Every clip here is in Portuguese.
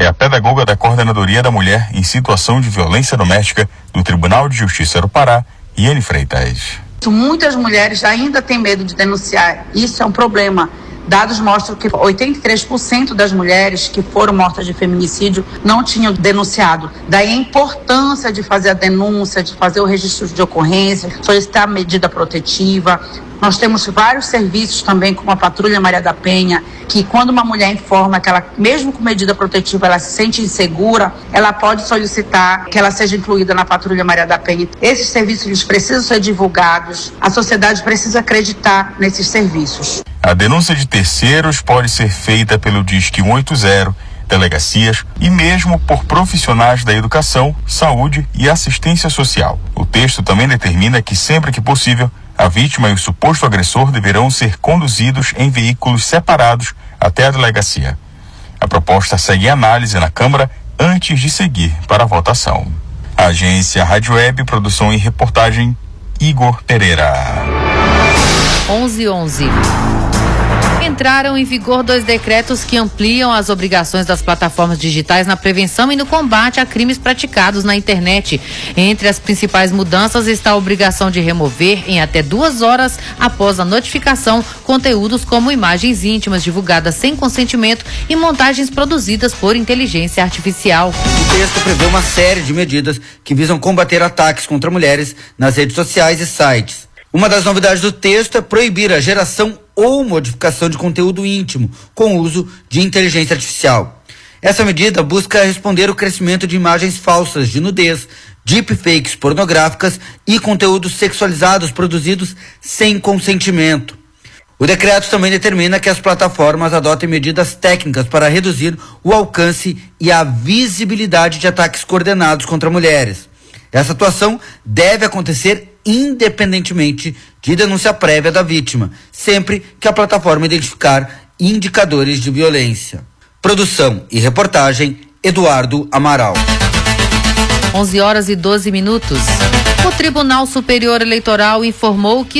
a pedagoga da Coordenadoria da Mulher em Situação de Violência Doméstica do Tribunal de Justiça do Pará, Iane Freitas. Muitas mulheres ainda têm medo de denunciar. Isso é um problema. Dados mostram que 83% das mulheres que foram mortas de feminicídio não tinham denunciado. Daí a importância de fazer a denúncia, de fazer o registro de ocorrência, solicitar a medida protetiva. Nós temos vários serviços também, como a Patrulha Maria da Penha, que quando uma mulher informa que ela, mesmo com medida protetiva, ela se sente insegura, ela pode solicitar que ela seja incluída na Patrulha Maria da Penha. Esses serviços eles precisam ser divulgados, a sociedade precisa acreditar nesses serviços. A denúncia de terceiros pode ser feita pelo Disque 180, delegacias e mesmo por profissionais da educação, saúde e assistência social. O texto também determina que, sempre que possível, a vítima e o suposto agressor deverão ser conduzidos em veículos separados até a delegacia. A proposta segue análise na Câmara antes de seguir para a votação. A agência Rádio Web, produção e reportagem, Igor Pereira. 11:11. Entraram em vigor 2 decretos que ampliam as obrigações das plataformas digitais na prevenção e no combate a crimes praticados na internet. Entre as principais mudanças está a obrigação de remover em até 2 horas após a notificação conteúdos como imagens íntimas divulgadas sem consentimento e montagens produzidas por inteligência artificial. O texto prevê uma série de medidas que visam combater ataques contra mulheres nas redes sociais e sites. Uma das novidades do texto é proibir a geração ou modificação de conteúdo íntimo com uso de inteligência artificial. Essa medida busca responder ao crescimento de imagens falsas de nudez, deepfakes pornográficas e conteúdos sexualizados produzidos sem consentimento. O decreto também determina que as plataformas adotem medidas técnicas para reduzir o alcance e a visibilidade de ataques coordenados contra mulheres. Essa atuação deve acontecer independentemente de denúncia prévia da vítima, sempre que a plataforma identificar indicadores de violência. Produção e reportagem, Eduardo Amaral. 11h12. O Tribunal Superior Eleitoral informou que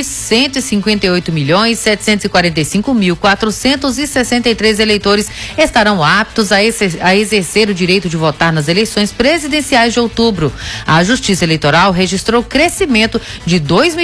158.745.463 eleitores estarão aptos a exercer o direito de votar nas eleições presidenciais de outubro. A Justiça Eleitoral registrou crescimento de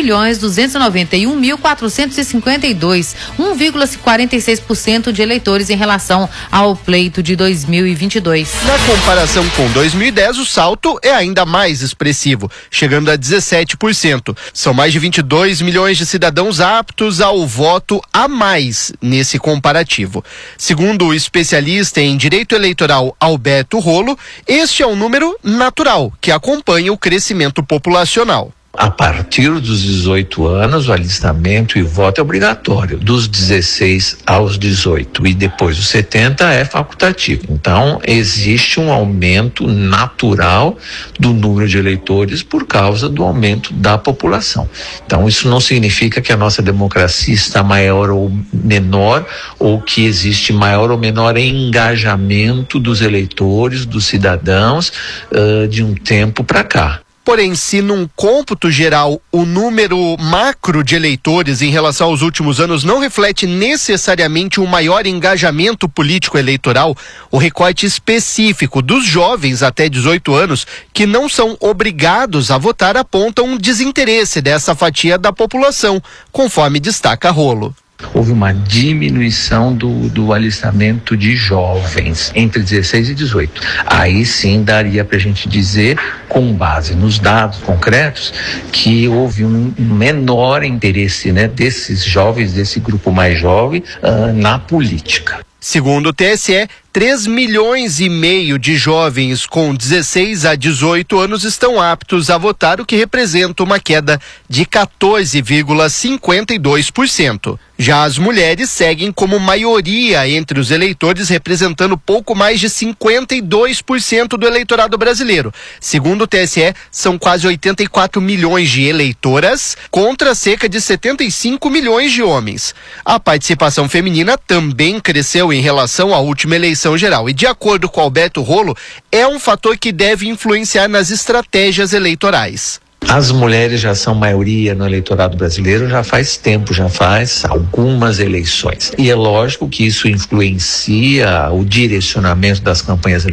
2.291.452, 1,46% de eleitores em relação ao pleito de 2022. Na comparação com 2010, o salto é ainda mais expressivo, chegando a 17%. São mais de 22 milhões de cidadãos aptos ao voto a mais nesse comparativo. Segundo o especialista em direito eleitoral Alberto Rolo, este é um número natural que acompanha o crescimento populacional. A partir dos 18 anos, o alistamento e o voto é obrigatório, dos 16 aos 18, e depois dos 70 é facultativo. Então, existe um aumento natural do número de eleitores por causa do aumento da população. Então, isso não significa que a nossa democracia está maior ou menor, ou que existe maior ou menor engajamento dos eleitores, dos cidadãos, de um tempo para cá. Porém, se num cômputo geral o número macro de eleitores em relação aos últimos anos não reflete necessariamente um maior engajamento político eleitoral, o recorte específico dos jovens até 18 anos que não são obrigados a votar aponta um desinteresse dessa fatia da população, conforme destaca Rolo. Houve uma diminuição do alistamento de jovens entre 16 e 18. Aí sim daria para a gente dizer, com base nos dados concretos, que houve um menor interesse, né, desses jovens, desse grupo mais jovem, na política. Segundo o TSE, 3,5 milhões de jovens com 16 a 18 anos estão aptos a votar, o que representa uma queda de 14,52%. Já as mulheres seguem como maioria entre os eleitores, representando pouco mais de 52% do eleitorado brasileiro. Segundo o TSE, são quase 84 milhões de eleitoras contra cerca de 75 milhões de homens. A participação feminina também cresceu em relação à última eleição geral e, de acordo com Alberto Rolo, é um fator que deve influenciar nas estratégias eleitorais. As mulheres já são maioria no eleitorado brasileiro já faz tempo, já faz algumas eleições. E é lógico que isso influencia o direcionamento das campanhas